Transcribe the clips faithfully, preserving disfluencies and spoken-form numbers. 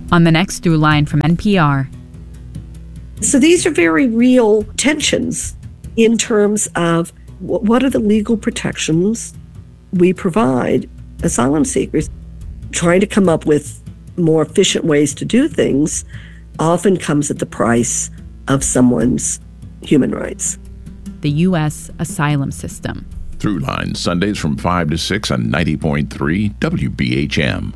on the next Through Line from N P R. So these are very real tensions in terms of what are the legal protections we provide asylum seekers. Trying to come up with more efficient ways to do things often comes at the price of someone's human rights. The U S asylum system. Through Line, Sundays from five to six on ninety point three W B H M.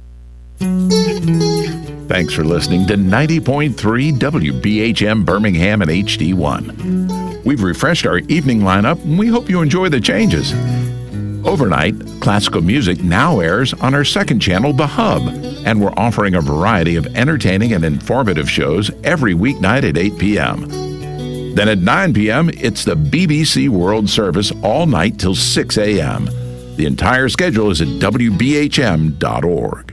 Thanks for listening to ninety point three W B H M Birmingham and H D one. We've refreshed our evening lineup, and we hope you enjoy the changes. Overnight, classical music now airs on our second channel, The Hub, and we're offering a variety of entertaining and informative shows every weeknight at eight p.m. Then at nine p.m., it's the B B C World Service all night till six a.m. The entire schedule is at W B H M dot org.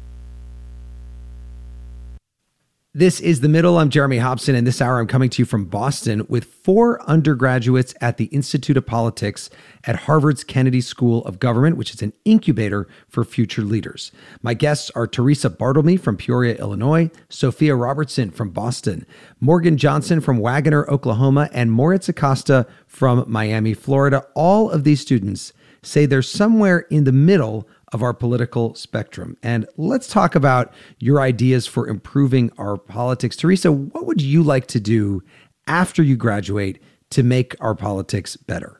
This is The Middle. I'm Jeremy Hobson, and this hour I'm coming to you from Boston with four undergraduates at the Institute of Politics at Harvard's Kennedy School of Government, which is an incubator for future leaders. My guests are Teresa Bartleby from Peoria, Illinois, Sophia Robertson from Boston, Morgan Johnson from Wagoner, Oklahoma, and Moritz Acosta from Miami, Florida. All of these students say they're somewhere in the middle of our political spectrum. And let's talk about your ideas for improving our politics. Teresa, what would you like to do after you graduate to make our politics better?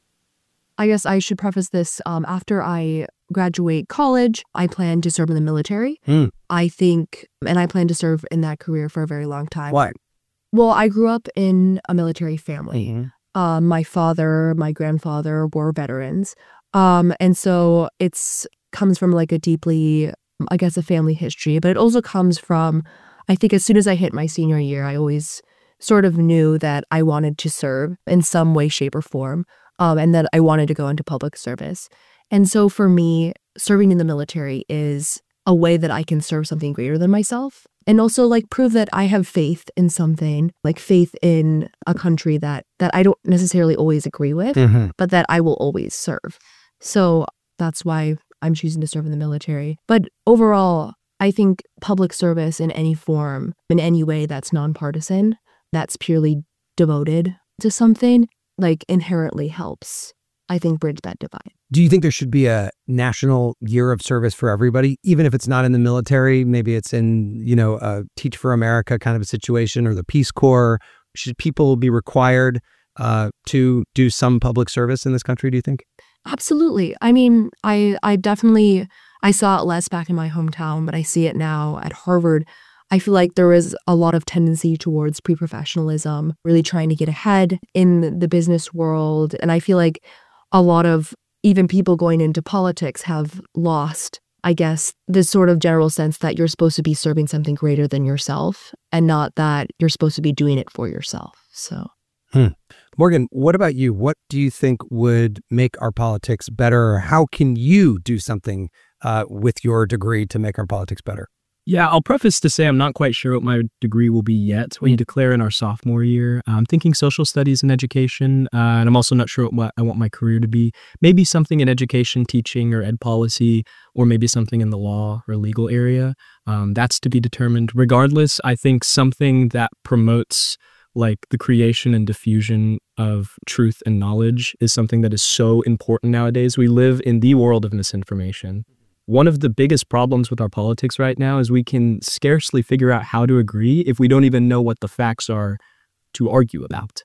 I guess I should preface this. Um, after I graduate college, I plan to serve in the military. Hmm. I think, and I plan to serve in that career for a very long time. Why? Well, I grew up in a military family. Mm-hmm. Uh, my father, my grandfather were veterans. Um, and so it's comes from like a deeply, I guess, a family history, but it also comes from, I think as soon as I hit my senior year, I always sort of knew that I wanted to serve in some way, shape, or form, um, and that I wanted to go into public service. And so for me, serving in the military is a way that I can serve something greater than myself, and also like prove that I have faith in something, like faith in a country that that I don't necessarily always agree with, Mm-hmm. but that I will always serve. So that's why I'm choosing to serve in the military. But overall, I think public service in any form, in any way that's nonpartisan, that's purely devoted to something, like inherently helps, I think, bridge that divide. Do you think there should be a national year of service for everybody, even if it's not in the military? Maybe it's in, you know, a Teach for America kind of a situation, or the Peace Corps. Should people be required uh, to do some public service in this country, do you think? Absolutely. I mean, I I definitely, I saw it less back in my hometown, but I see it now at Harvard. I feel like there is a lot of tendency towards pre-professionalism, really trying to get ahead in the business world. And I feel like a lot of even people going into politics have lost, I guess, this sort of general sense that you're supposed to be serving something greater than yourself, and not that you're supposed to be doing it for yourself. So. Hmm. Morgan, what about you? What do you think would make our politics better? Or how can you do something uh, with your degree to make our politics better? Yeah, I'll preface to say I'm not quite sure what my degree will be yet. We declare in our sophomore year. I'm thinking social studies and education, uh, and I'm also not sure what I want my career to be. Maybe something in education, teaching, or ed policy, or maybe something in the law or legal area. Um, that's to be determined. Regardless, I think something that promotes like the creation and diffusion of truth and knowledge is something that is so important nowadays. We live in the world of misinformation. One of the biggest problems with our politics right now is we can scarcely figure out how to agree if we don't even know what the facts are to argue about.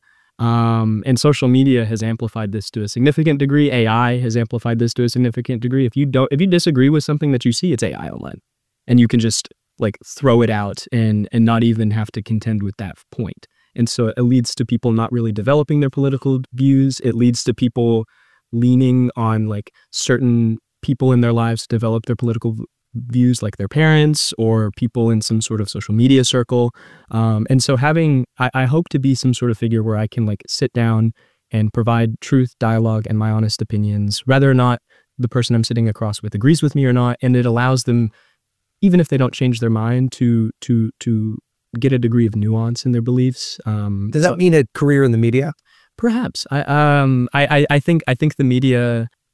Um, and social media has amplified this to a significant degree. A I has amplified this to a significant degree. If you don't, if you disagree with something that you see, it's A I online, and you can just like throw it out and and not even have to contend with that point. And so it leads to people not really developing their political views. It leads to people leaning on like certain people in their lives to develop their political views, like their parents or people in some sort of social media circle. Um, and so having, I, I hope to be some sort of figure where I can like sit down and provide truth, dialogue, and my honest opinions, whether or not the person I'm sitting across with agrees with me or not. And it allows them, even if they don't change their mind, to to to get a degree of nuance in their beliefs. Um, Does that so, mean a career in the media? Perhaps. I um I, I I think I think the media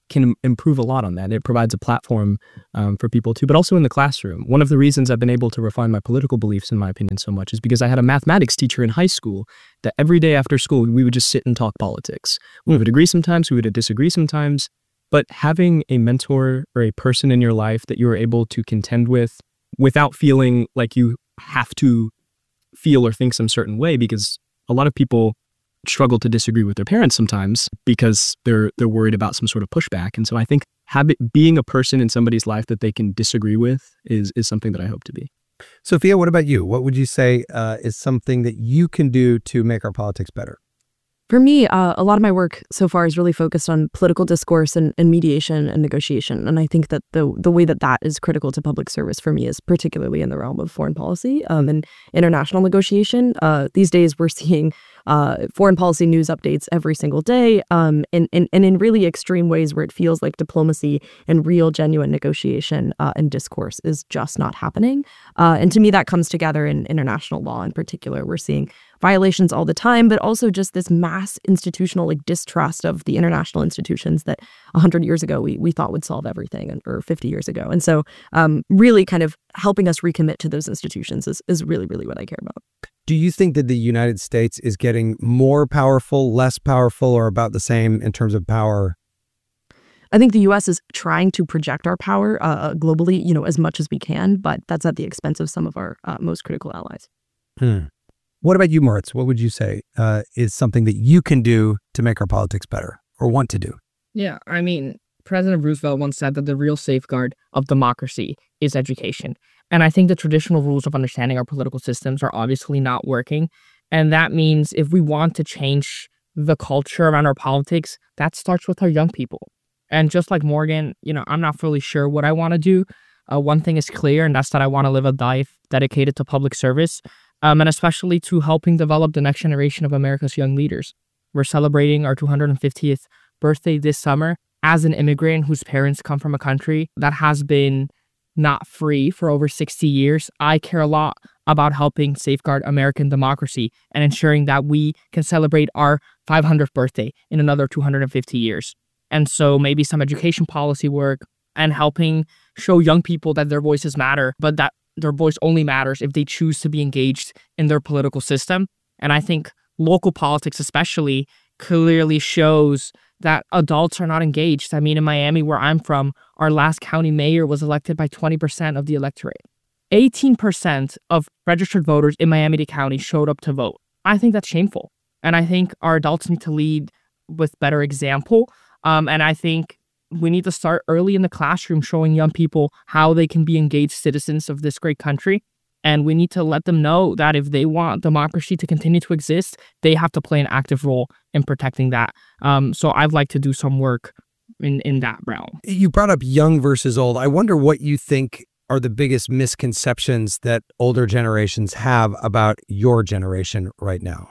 can improve a lot on that. It provides a platform um, for people too, but also in the classroom. One of the reasons I've been able to refine my political beliefs, in my opinion, so much is because I had a mathematics teacher in high school that every day after school, we would just sit and talk politics. We would agree sometimes, we would disagree sometimes, but having a mentor or a person in your life that you are able to contend with without feeling like you have to feel or think some certain way, because a lot of people struggle to disagree with their parents sometimes because they're they're worried about some sort of pushback. And so I think habit, being a person in somebody's life that they can disagree with is is something that I hope to be. Sophia, what about you? What would you say uh, is something that you can do to make our politics better? For me, uh, a lot of my work so far is really focused on political discourse and, and mediation and negotiation. And I think that the the way that that is critical to public service for me is particularly in the realm of foreign policy um, and international negotiation. Uh, these days, we're seeing uh, foreign policy news updates every single day um, and, and, and in really extreme ways where it feels like diplomacy and real, genuine negotiation uh, and discourse is just not happening. Uh, and to me, that comes together in international law in particular. We're seeing violations all the time, but also just this mass institutional like distrust of the international institutions that one hundred years ago we we thought would solve everything, and, or fifty years ago. And so um, really kind of helping us recommit to those institutions is, is really, really what I care about. Do you think that the United States is getting more powerful, less powerful, or about the same in terms of power? I think the U S is trying to project our power uh, globally, you know, as much as we can, but that's at the expense of some of our uh, most critical allies. Hmm. What about you, Moritz? What would you say uh, is something that you can do to make our politics better or want to do? Yeah, I mean, President Roosevelt once said that the real safeguard of democracy is education. And I think the traditional rules of understanding our political systems are obviously not working. And that means if we want to change the culture around our politics, that starts with our young people. And just like Morgan, you know, I'm not fully sure what I want to do. Uh, one thing is clear, and that's that I want to live a life dedicated to public service. Um, and especially to helping develop the next generation of America's young leaders. We're celebrating our two hundred fiftieth birthday this summer. As an immigrant whose parents come from a country that has been not free for over sixty years, I care a lot about helping safeguard American democracy and ensuring that we can celebrate our five hundredth birthday in another two hundred fifty years. And so maybe some education policy work and helping show young people that their voices matter, but that their voice only matters if they choose to be engaged in their political system. And I think local politics especially clearly shows that adults are not engaged. I mean, in Miami, where I'm from, our last county mayor was elected by twenty percent of the electorate. eighteen percent of registered voters in Miami-Dade County showed up to vote. I think that's shameful. And I think our adults need to lead with better example. Um, and I think we need to start early in the classroom showing young people how they can be engaged citizens of this great country. And we need to let them know that if they want democracy to continue to exist, they have to play an active role in protecting that. Um, so I'd like to do some work in, in that realm. You brought up young versus old. I wonder what you think are the biggest misconceptions that older generations have about your generation right now.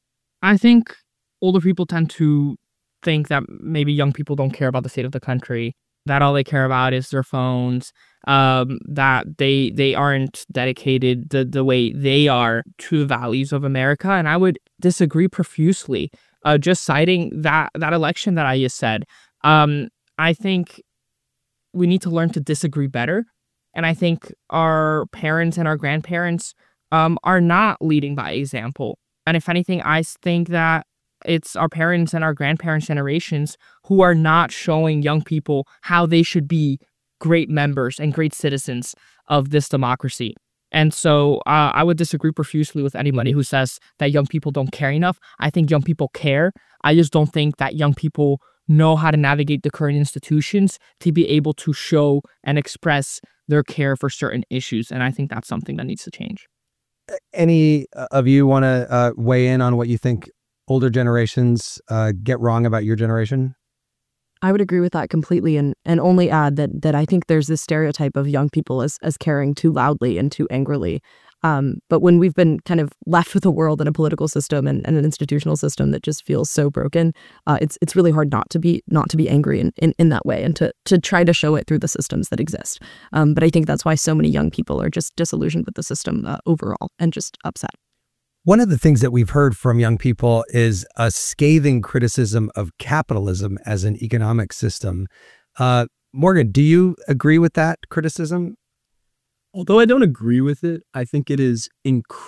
I think older people tend to think that maybe young people don't care about the state of the country, that all they care about is their phones, um, that they they aren't dedicated the, the way they are to the values of America. And I would disagree profusely. Uh, just citing that, that election that I just said, um, I think we need to learn to disagree better. And I think our parents and our grandparents um, are not leading by example. And if anything, I think that it's our parents and our grandparents' generations who are not showing young people how they should be great members and great citizens of this democracy. And so uh, I would disagree profusely with anybody who says that young people don't care enough. I think young people care. I just don't think that young people know how to navigate the current institutions to be able to show and express their care for certain issues. And I think that's something that needs to change. Any of you want to uh, weigh in on what you think older generations uh, get wrong about your generation? I would agree with that completely, and and only add that that I think there's this stereotype of young people as as caring too loudly and too angrily. Um, but when we've been kind of left with a world and a political system and, and an institutional system that just feels so broken, uh, it's it's really hard not to be not to be angry in, in, in that way and to to try to show it through the systems that exist. Um, but I think that's why so many young people are just disillusioned with the system uh, overall and just upset. One of the things that we've heard from young people is a scathing criticism of capitalism as an economic system. Uh, Morgan, do you agree with that criticism? Although I don't agree with it, I think it is incredibly